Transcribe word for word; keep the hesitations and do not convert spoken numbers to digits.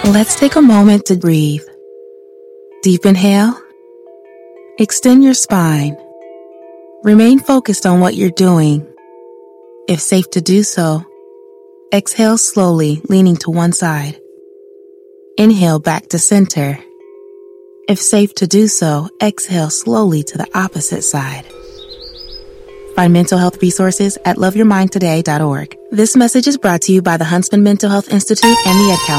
Let's take a moment to breathe. Deep inhale. Extend your spine. Remain focused on what you're doing. If safe to do so, exhale slowly, leaning to one side. Inhale back to center. If safe to do so, exhale slowly to the opposite side. Find mental health resources at love your mind today dot org. This message is brought to you by the Huntsman Mental Health Institute and the Ad Council.